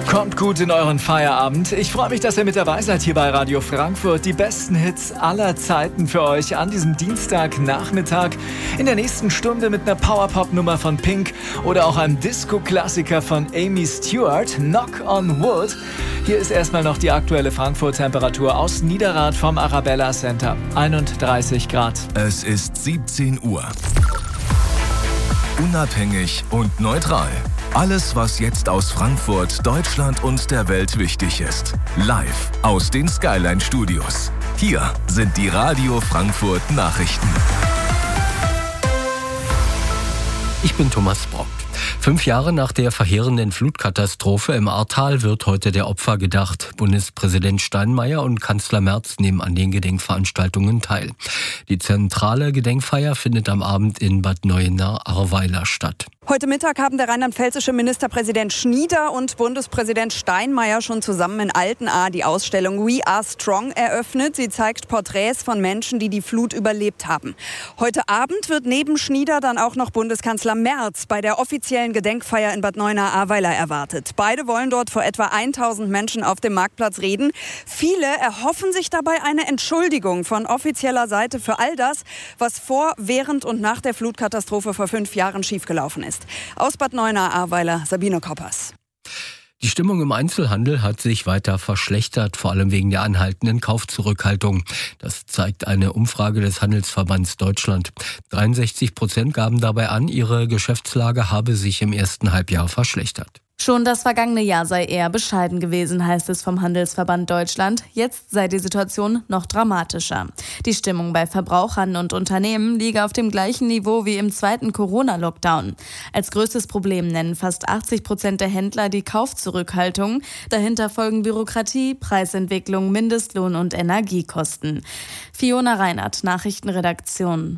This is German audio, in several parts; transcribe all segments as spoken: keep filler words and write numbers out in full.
Kommt gut in euren Feierabend. Ich freue mich, dass ihr mit dabei seid hier bei Radio Frankfurt. Die besten Hits aller Zeiten für euch an diesem Dienstagnachmittag. In der nächsten Stunde mit einer Powerpop-Nummer von Pink oder auch einem Disco-Klassiker von Amy Stewart, Knock on Wood. Hier ist erstmal noch die aktuelle Frankfurt-Temperatur aus Niederrad vom Arabella Center. einunddreißig Grad. Es ist siebzehn Uhr. Unabhängig und neutral. Alles, was jetzt aus Frankfurt, Deutschland und der Welt wichtig ist. Live aus den Skyline Studios. Hier sind die Radio Frankfurt Nachrichten. Ich bin Thomas Brock. Fünf Jahre nach der verheerenden Flutkatastrophe im Ahrtal wird heute der Opfer gedacht. Bundespräsident Steinmeier und Kanzler Merz nehmen an den Gedenkveranstaltungen teil. Die zentrale Gedenkfeier findet am Abend in Bad Neuenahr-Ahrweiler statt. Heute Mittag haben der rheinland-pfälzische Ministerpräsident Schnieder und Bundespräsident Steinmeier schon zusammen in Altenahr die Ausstellung We Are Strong eröffnet. Sie zeigt Porträts von Menschen, die die Flut überlebt haben. Heute Abend wird neben Schnieder dann auch noch Bundeskanzler Merz bei der offiziellen Gedenkfeier in Bad Neuenahr-Ahrweiler erwartet. Beide wollen dort vor etwa tausend Menschen auf dem Marktplatz reden. Viele erhoffen sich dabei eine Entschuldigung von offizieller Seite für all das, was vor, während und nach der Flutkatastrophe vor fünf Jahren schiefgelaufen ist. Aus Bad Neuenahr-Ahrweiler, Sabine Koppers. Die Stimmung im Einzelhandel hat sich weiter verschlechtert, vor allem wegen der anhaltenden Kaufzurückhaltung. Das zeigt eine Umfrage des Handelsverbands Deutschland. dreiundsechzig Prozent gaben dabei an, ihre Geschäftslage habe sich im ersten Halbjahr verschlechtert. Schon das vergangene Jahr sei eher bescheiden gewesen, heißt es vom Handelsverband Deutschland. Jetzt sei die Situation noch dramatischer. Die Stimmung bei Verbrauchern und Unternehmen liege auf dem gleichen Niveau wie im zweiten Corona-Lockdown. Als größtes Problem nennen fast achtzig Prozent der Händler die Kaufzurückhaltung. Dahinter folgen Bürokratie, Preisentwicklung, Mindestlohn und Energiekosten. Fiona Reinert, Nachrichtenredaktion.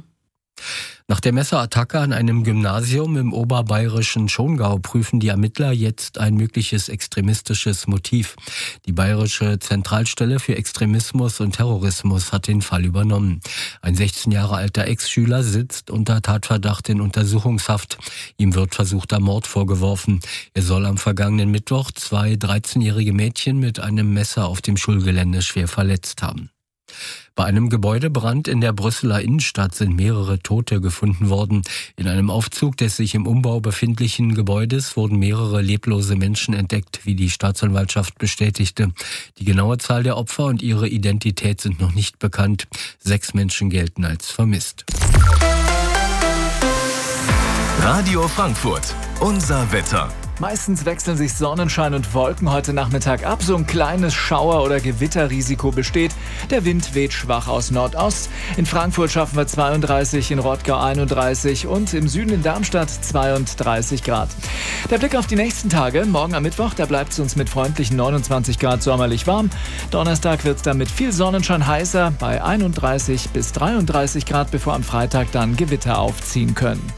Nach der Messerattacke an einem Gymnasium im oberbayerischen Schongau prüfen die Ermittler jetzt ein mögliches extremistisches Motiv. Die Bayerische Zentralstelle für Extremismus und Terrorismus hat den Fall übernommen. Ein sechzehn Jahre alter Ex-Schüler sitzt unter Tatverdacht in Untersuchungshaft. Ihm wird versuchter Mord vorgeworfen. Er soll am vergangenen Mittwoch zwei dreizehnjährige Mädchen mit einem Messer auf dem Schulgelände schwer verletzt haben. Bei einem Gebäudebrand in der Brüsseler Innenstadt sind mehrere Tote gefunden worden. In einem Aufzug des sich im Umbau befindlichen Gebäudes wurden mehrere leblose Menschen entdeckt, wie die Staatsanwaltschaft bestätigte. Die genaue Zahl der Opfer und ihre Identität sind noch nicht bekannt. Sechs Menschen gelten als vermisst. Radio Frankfurt, unser Wetter. Meistens wechseln sich Sonnenschein und Wolken heute Nachmittag ab. So ein kleines Schauer- oder Gewitterrisiko besteht. Der Wind weht schwach aus Nordost. In Frankfurt schaffen wir zweiunddreißig, in Rottgau einunddreißig und im Süden in Darmstadt zweiunddreißig Grad. Der Blick auf die nächsten Tage. Morgen am Mittwoch, da bleibt es uns mit freundlichen neunundzwanzig Grad sommerlich warm. Donnerstag wird es dann mit viel Sonnenschein heißer bei einunddreißig bis dreiunddreißig Grad, bevor am Freitag dann Gewitter aufziehen können.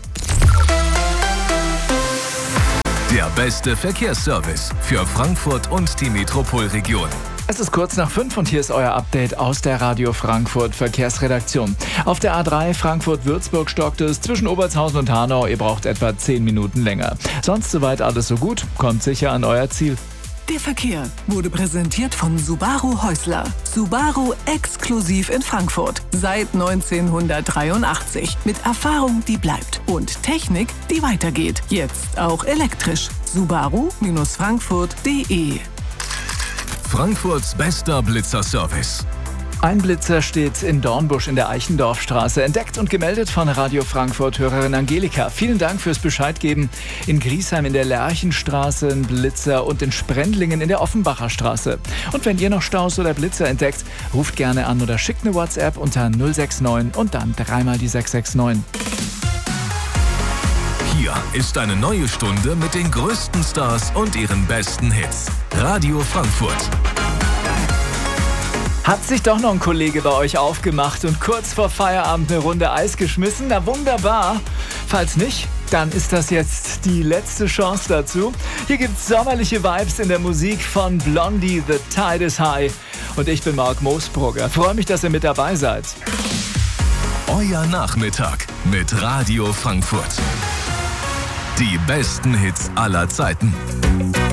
Der beste Verkehrsservice für Frankfurt und die Metropolregion. Es ist kurz nach fünf und hier ist euer Update aus der Radio Frankfurt Verkehrsredaktion. Auf der A drei Frankfurt-Würzburg stockt es zwischen Obertshausen und Hanau. Ihr braucht etwa zehn Minuten länger. Sonst soweit alles so gut. Kommt sicher an euer Ziel. Der Verkehr wurde präsentiert von Subaru Häusler. Subaru exklusiv in Frankfurt. Seit neunzehnhundertdreiundachtzig. Mit Erfahrung, die bleibt. Und Technik, die weitergeht. Jetzt auch elektrisch. Subaru Frankfurt punkt de. Frankfurts bester Blitzerservice. Ein Blitzer steht in Dornbusch in der Eichendorfstraße. Entdeckt und gemeldet von Radio Frankfurt-Hörerin Angelika. Vielen Dank fürs Bescheidgeben. In Griesheim in der Lerchenstraße ein Blitzer und in Sprendlingen in der Offenbacher Straße. Und wenn ihr noch Staus oder Blitzer entdeckt, ruft gerne an oder schickt eine WhatsApp unter null sechs neun und dann dreimal die sechs sechs neun. Hier ist eine neue Stunde mit den größten Stars und ihren besten Hits. Radio Frankfurt. Hat sich doch noch ein Kollege bei euch aufgemacht und kurz vor Feierabend eine Runde Eis geschmissen? Na wunderbar. Falls nicht, dann ist das jetzt die letzte Chance dazu. Hier gibt's sommerliche Vibes in der Musik von Blondie, The Tide is High. Und ich bin Marc Moosbrugger. Freue mich, dass ihr mit dabei seid. Euer Nachmittag mit Radio Frankfurt. Die besten Hits aller Zeiten.